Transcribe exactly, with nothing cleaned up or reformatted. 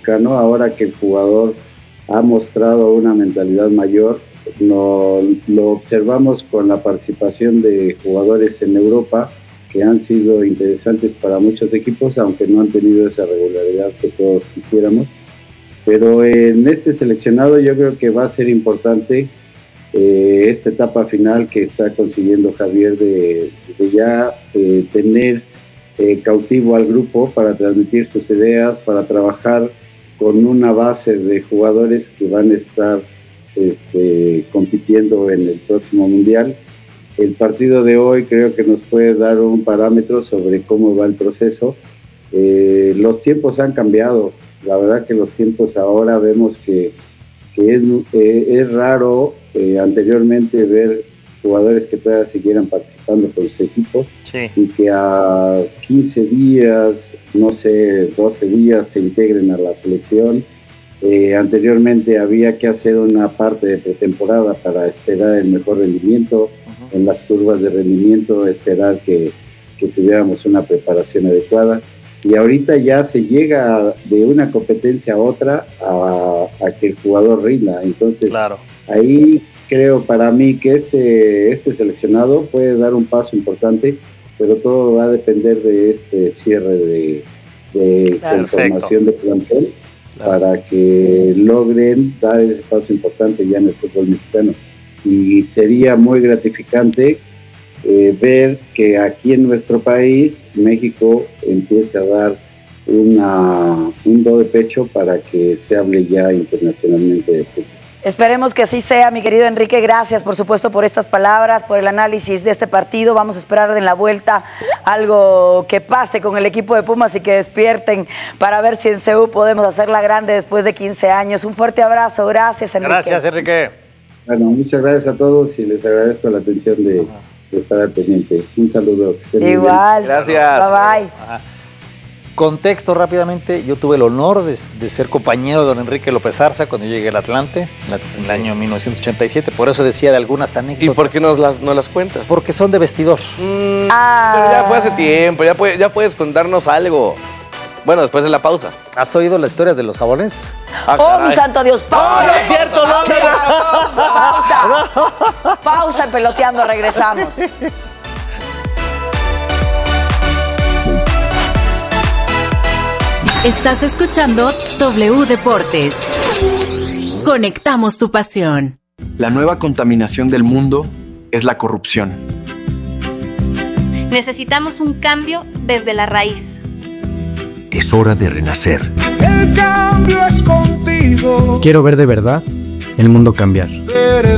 mexicano. Ahora que el jugador ha mostrado una mentalidad mayor, no, lo observamos con la participación de jugadores en Europa que han sido interesantes para muchos equipos, aunque no han tenido esa regularidad que todos quisiéramos. Pero en este seleccionado yo creo que va a ser importante eh, esta etapa final que está consiguiendo Javier de, de ya eh, tener eh, cautivo al grupo para transmitir sus ideas, para trabajar con una base de jugadores que van a estar este, compitiendo en el próximo Mundial. El partido de hoy creo que nos puede dar un parámetro sobre cómo va el proceso. Eh, los tiempos han cambiado. La verdad que los tiempos ahora vemos que, que es, eh, es raro eh, anteriormente ver jugadores que todavía siguieran participando por este equipo, sí, y que a quince días, no sé, doce días se integren a la selección. Eh, anteriormente había que hacer una parte de pretemporada para esperar el mejor rendimiento, uh-huh, en las curvas de rendimiento, esperar que, que tuviéramos una preparación adecuada. Y ahorita ya se llega de una competencia a otra a, a que el jugador rinda. Entonces, claro, ahí creo para mí que este, este seleccionado puede dar un paso importante, pero todo va a depender de este cierre de, de claro, conformación de plantel, claro, para que logren dar ese paso importante ya en el fútbol mexicano. Y sería muy gratificante Eh, ver que aquí en nuestro país, México, empiece a dar una, un do de pecho para que se hable ya internacionalmente de fútbol. Esperemos que así sea, mi querido Enrique. Gracias, por supuesto, por estas palabras, por el análisis de este partido. Vamos a esperar en la vuelta algo que pase con el equipo de Pumas y que despierten para ver si en C U podemos hacerla grande después de quince años. Un fuerte abrazo. Gracias, Enrique. Gracias, Enrique. Bueno, muchas gracias a todos y les agradezco la atención de... de estar al pendiente. Un saludo. Igual. Gracias. Bye bye. Ajá. Contexto rápidamente, yo tuve el honor de, de ser compañero de don Enrique López Arza cuando yo llegué al Atlante en, la, en el año mil novecientos ochenta y siete, por eso decía de algunas anécdotas. ¿Y por qué no las, no las cuentas? Porque son de vestidor. Mm, ah. Pero ya fue hace tiempo, ya, puede, ya puedes contarnos algo. Bueno, después de la pausa. ¿Has oído las historias de los jaboneses? Ah, ¡oh, mi santo Dios! ¡Pausa! ¡No, no es cierto! ¡No, no, pausa! ¡Pausa! Pausa en Peloteando, regresamos. Estás escuchando W Deportes. Conectamos tu pasión. La nueva contaminación del mundo es la corrupción. Necesitamos un cambio desde la raíz. Es hora de renacer. El cambio es contigo. Quiero ver de verdad el mundo cambiar.